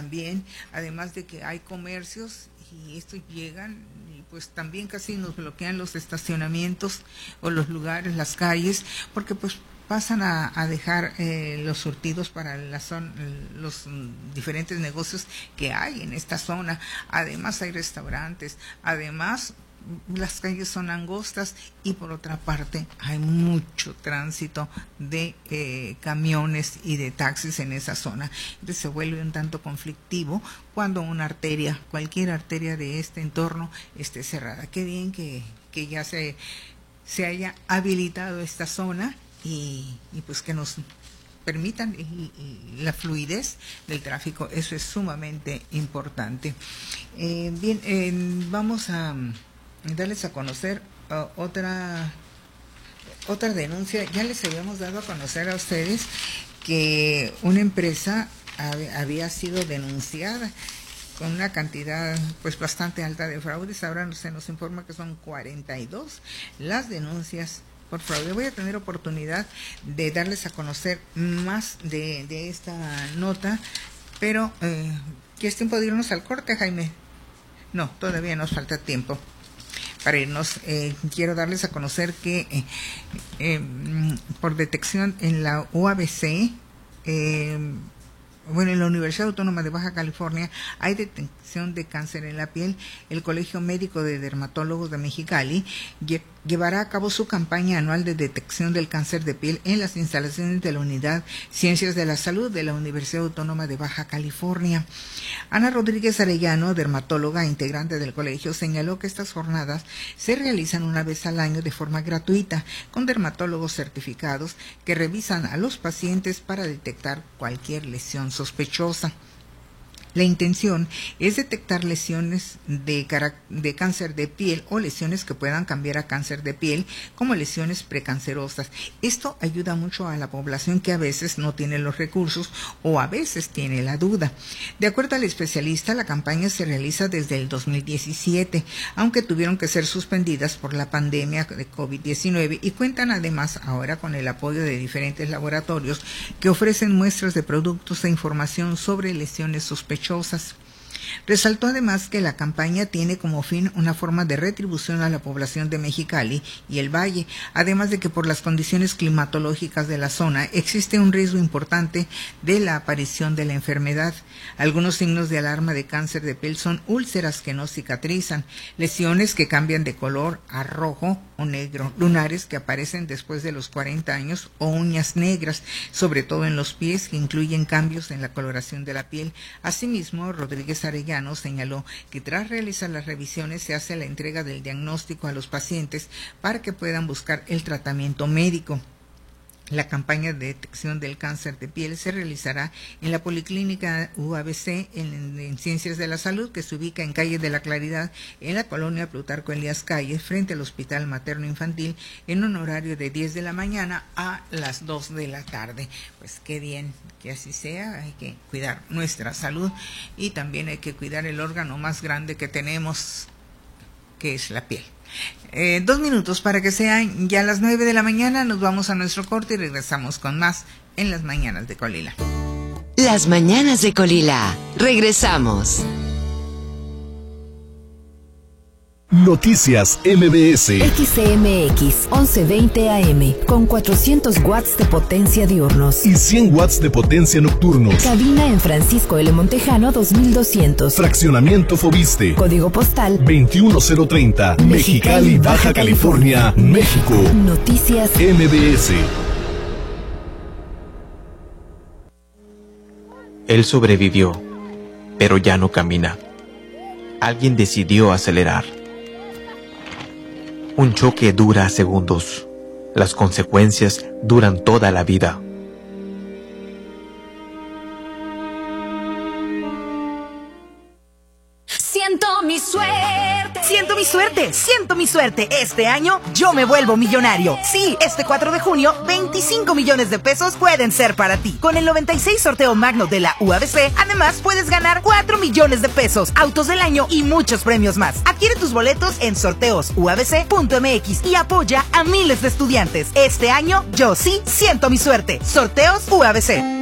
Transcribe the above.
también, además de que hay comercios y estos llegan y pues también casi nos bloquean los estacionamientos o los lugares, las calles, porque pues pasan a dejar los surtidos para los diferentes negocios que hay en esta zona. Además hay restaurantes, además las calles son angostas y por otra parte hay mucho tránsito de camiones y de taxis en esa zona. Entonces se vuelve un tanto conflictivo cuando una arteria, cualquier arteria de este entorno esté cerrada. Qué bien que ya se haya habilitado esta zona y pues que nos permitan la fluidez del tráfico. Eso es sumamente importante. Vamos a darles a conocer otra denuncia. Ya les habíamos dado a conocer a ustedes que una empresa había sido denunciada con una cantidad pues bastante alta de fraudes. Ahora se nos informa que son 42 las denuncias por fraude. Voy a tener oportunidad de darles a conocer más de esta nota, pero ¿qué es tiempo de irnos al corte, Jaime? No, todavía nos falta tiempo para irnos. Quiero darles a conocer que por detección en la UABC, en la Universidad Autónoma de Baja California hay detección de cáncer en la piel. El Colegio Médico de Dermatólogos de Mexicali llevará a cabo su campaña anual de detección del cáncer de piel en las instalaciones de la Unidad Ciencias de la Salud de la Universidad Autónoma de Baja California. Ana Rodríguez Arellano, dermatóloga integrante del colegio, señaló que estas jornadas se realizan una vez al año de forma gratuita con dermatólogos certificados que revisan a los pacientes para detectar cualquier lesión sospechosa. La intención es detectar lesiones de cáncer de piel o lesiones que puedan cambiar a cáncer de piel, como lesiones precancerosas. Esto ayuda mucho a la población que a veces no tiene los recursos o a veces tiene la duda. De acuerdo al especialista, la campaña se realiza desde el 2017, aunque tuvieron que ser suspendidas por la pandemia de COVID-19 y cuentan además ahora con el apoyo de diferentes laboratorios que ofrecen muestras de productos e información sobre lesiones sospechosas. Resaltó además que la campaña tiene como fin una forma de retribución a la población de Mexicali y el Valle, además de que por las condiciones climatológicas de la zona existe un riesgo importante de la aparición de la enfermedad. Algunos signos de alarma de cáncer de piel son úlceras que no cicatrizan, lesiones que cambian de color a rojo o negro, lunares que aparecen después de los 40 años o uñas negras, sobre todo en los pies, que incluyen cambios en la coloración de la piel. Asimismo, Rodríguez Arellano señaló que tras realizar las revisiones se hace la entrega del diagnóstico a los pacientes para que puedan buscar el tratamiento médico. La campaña de detección del cáncer de piel se realizará en la Policlínica UABC en Ciencias de la Salud, que se ubica en Calle de la Claridad, en la colonia Plutarco Elías Calles, frente al Hospital Materno Infantil, en un horario de 10 de la mañana a las 2 de la tarde. Pues qué bien que así sea. Hay que cuidar nuestra salud y también hay que cuidar el órgano más grande que tenemos, que es la piel. 2 minutos para que sean ya las 9 de la mañana. Nos vamos a nuestro corte y regresamos con más en las mañanas de Colila. Las mañanas de Colila. Regresamos. Noticias MBS. XCMX 1120 AM con 400 watts de potencia diurnos y 100 watts de potencia nocturnos. Cabina en Francisco L. Montejano 2200. Fraccionamiento Fobiste. Código postal 21030. Mexicali, Baja California, México. Noticias MBS. Él sobrevivió, pero ya no camina. Alguien decidió acelerar. Un choque dura segundos. Las consecuencias duran toda la vida. Siento mi suerte. Siento mi suerte, siento mi suerte. Este año yo me vuelvo millonario. Sí, este 4 de junio, 25 millones de pesos pueden ser para ti. Con el 96 sorteo magno de la UABC, además puedes ganar 4 millones de pesos, autos del año y muchos premios más. Adquiere tus boletos en sorteosuabc.mx y apoya a miles de estudiantes. Este año yo sí siento mi suerte. Sorteos UABC.